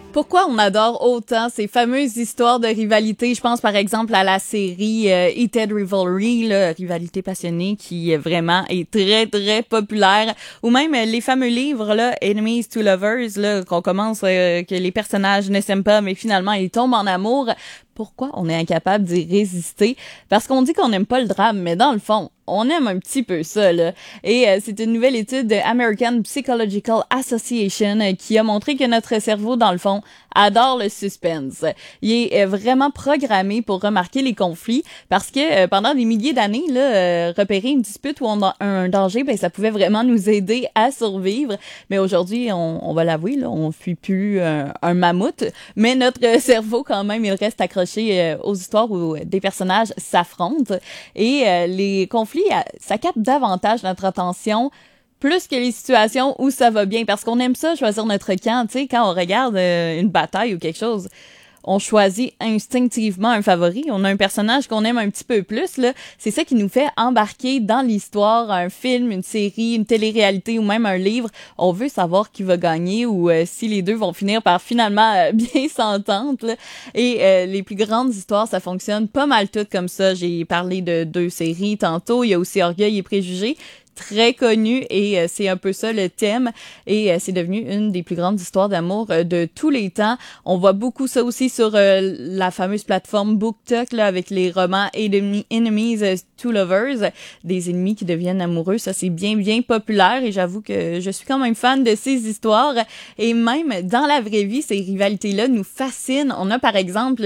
Pourquoi on adore autant ces fameuses histoires de rivalité? Je pense par exemple à la série Heated Rivalry, là, Rivalité passionnée, qui vraiment est très très populaire. Ou même les fameux livres là, Enemies to Lovers, là, qu'on commence que les personnages ne s'aiment pas, mais finalement ils tombent en amour. Pourquoi on est incapable d'y résister? Parce qu'on dit qu'on n'aime pas le drame, mais dans le fond, on aime un petit peu ça, là. Et c'est une nouvelle étude de American Psychological Association qui a montré que notre cerveau, dans le fond, adore le suspense. Il est vraiment programmé pour remarquer les conflits parce que pendant des milliers d'années, là, repérer une dispute ou un danger, ben ça pouvait vraiment nous aider à survivre. Mais aujourd'hui, on va l'avouer, là, on fuit plus un mammouth, mais notre cerveau, quand même, il reste accroché aux histoires où des personnages s'affrontent. Et les conflits, ça capte davantage notre attention plus que les situations où ça va bien, parce qu'on aime ça, choisir notre camp. Tu sais, quand on regarde une bataille ou quelque chose, on choisit instinctivement un favori. On a un personnage qu'on aime un petit peu plus, là. C'est ça qui nous fait embarquer dans l'histoire, un film, une série, une télé-réalité ou même un livre. On veut savoir qui va gagner ou si les deux vont finir par finalement bien s'entendre, là. Et les plus grandes histoires, ça fonctionne pas mal toutes comme ça. J'ai parlé de 2 séries tantôt. Il y a aussi Orgueil et Préjugés, très connu, et c'est un peu ça le thème, et c'est devenu une des plus grandes histoires d'amour de tous les temps. On voit beaucoup ça aussi sur la fameuse plateforme BookTok, là, avec les romans Enemies to Lovers, des ennemis qui deviennent amoureux. Ça, c'est bien bien populaire, et j'avoue que je suis quand même fan de ces histoires. Et même dans la vraie vie, ces rivalités-là nous fascinent. On a par exemple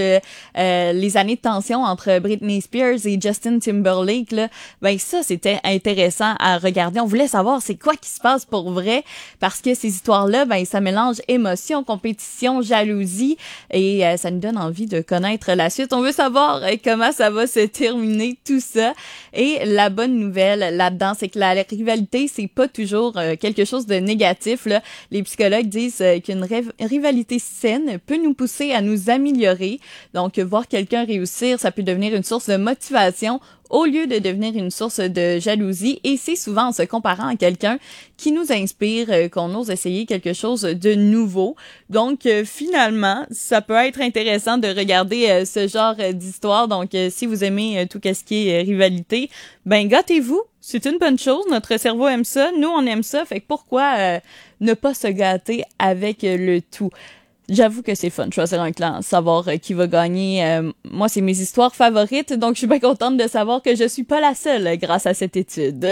les années de tension entre Britney Spears et Justin Timberlake, là. Ben ça, c'était intéressant à regarder. On voulait savoir c'est quoi qui se passe pour vrai, parce que ces histoires-là, ben ça mélange émotion, compétition, jalousie, et ça nous donne envie de connaître la suite. On veut savoir comment ça va se terminer, tout ça. Et la bonne nouvelle là-dedans, c'est que la rivalité, c'est pas toujours quelque chose de négatif, là. Les psychologues disent qu'une rivalité saine peut nous pousser à nous améliorer. Donc, voir quelqu'un réussir, ça peut devenir une source de motivation au lieu de devenir une source de jalousie. Et c'est souvent en se comparant à quelqu'un qui nous inspire qu'on ose essayer quelque chose de nouveau. Donc, finalement, ça peut être intéressant de regarder ce genre d'histoire. Donc, si vous aimez tout ce qui est rivalité, ben gâtez-vous. C'est une bonne chose. Notre cerveau aime ça. Nous, on aime ça. Fait que pourquoi ne pas se gâter avec le tout? J'avoue que c'est fun de choisir un clan, savoir qui va gagner. Moi, c'est mes histoires favorites, donc je suis bien contente de savoir que je suis pas la seule grâce à cette étude.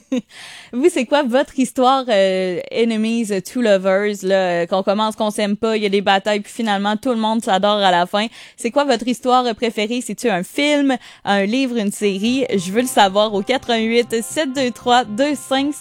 Vous, c'est quoi votre histoire Enemies to Lovers, là, qu'on commence, qu'on s'aime pas, il y a des batailles, puis finalement tout le monde s'adore à la fin. C'est quoi votre histoire préférée? C'est-tu un film, un livre, une série? Je veux le savoir au 88 723 25